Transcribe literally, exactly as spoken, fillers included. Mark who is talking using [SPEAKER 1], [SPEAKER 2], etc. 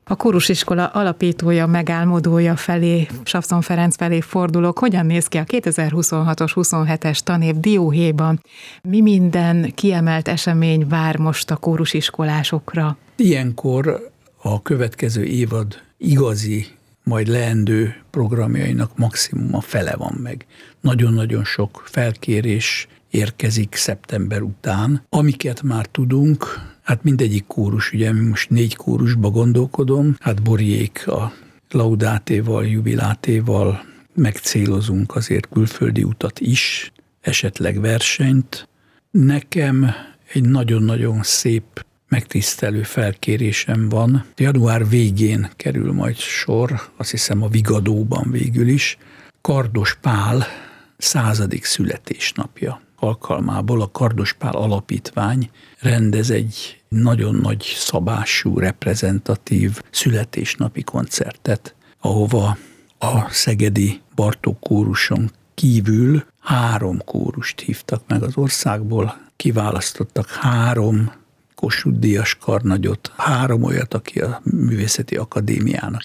[SPEAKER 1] A kórusiskola alapítója, megálmodója felé, Savson Ferenc felé fordulok. Hogyan néz ki a kétezer-huszonhatos huszonhetes tanév dióhéjban? Mi minden kiemelt esemény vár most a kórusiskolásokra?
[SPEAKER 2] Ilyenkor a következő évad igazi, majd leendő programjainak maximum a fele van meg. Nagyon-nagyon sok felkérés érkezik szeptember után. Amiket már tudunk, hát mindegyik kórus, ugye mi most négy kórusba gondolkodom, hát Boryék a Laudátéval, Jubilátéval megcélozunk azért külföldi utat is, esetleg versenyt. Nekem egy nagyon-nagyon szép, megtisztelő felkérésem van. Január végén kerül majd sor, azt hiszem a Vigadóban végül is, Kardos Pál századik születésnapja alkalmából a Kardos Pál Alapítvány rendez egy nagyon nagy szabású, reprezentatív születésnapi koncertet, ahova a szegedi Bartók kóruson kívül három kórust hívtak meg az országból, kiválasztottak három Kossuth-díjas karnagyot, három olyat, aki a Művészeti Akadémiának